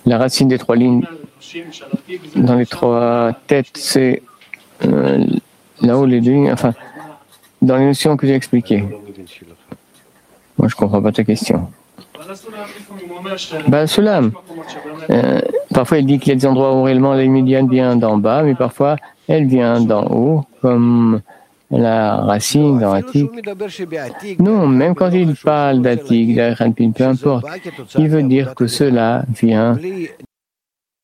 La racine des trois lignes dans les trois têtes, c'est là-haut les deux lignes, enfin, dans les notions que j'ai expliquées. Moi, je ne comprends pas ta question. Sulam, parfois il dit qu'il y a des endroits où réellement la médiane vient d'en bas, mais parfois elle vient d'en haut, comme la racine dans Atik. Non, même quand il parle d'Atik, d'Aranpin, peu importe, il veut dire que cela vient